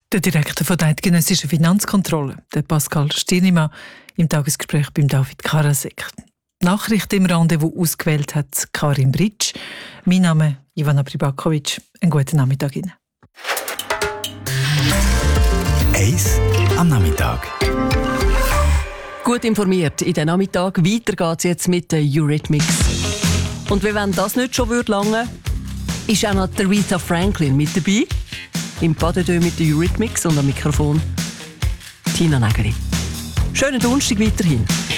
Der Direktor von der Eidgenössischen Finanzkontrolle, der Pascal Stirnimann, im Tagesgespräch beim David Karasek. Nachrichten im Rendezvous ausgewählt hat Karin Britsch. Mein Name ist Ivana Pribakovic. Einen guten Nachmittag Ihnen. Eis am Nachmittag. Gut informiert in den Nachmittag. Weiter geht es jetzt mit den Eurythmics. Und wie wenn das nicht schon lange würde, ist auch noch Aretha Franklin mit dabei. Im Pas de Deux mit den Eurythmics und am Mikrofon Tina Nägeli. Schönen Donnerstag weiterhin.